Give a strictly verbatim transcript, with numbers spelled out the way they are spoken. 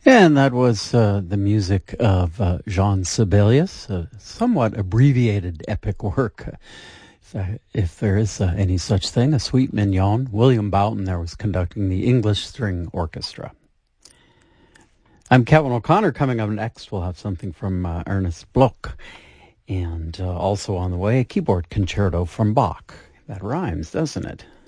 And that was uh, the music of uh, Jean Sibelius, a somewhat abbreviated epic work. If, uh, if there is uh, any such thing, a suite mignon. William Boughton there was conducting the English String Orchestra. I'm Kevin O'Connor. Coming up next, we'll have something from uh, Ernest Bloch. And uh, also on the way, a keyboard concerto from Bach. That rhymes, doesn't it?